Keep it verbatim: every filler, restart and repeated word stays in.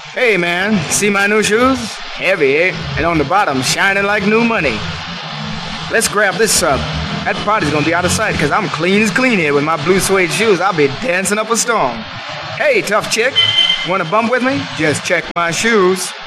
Hey, man, see my new shoes? Heavy, eh? And on the bottom, shining like new money. Let's grab this sub. That party's gonna be out of sight, cause I'm clean as clean here with my blue suede shoes. I'll be dancing up a storm. Hey, tough chick, wanna bump with me? Just check my shoes.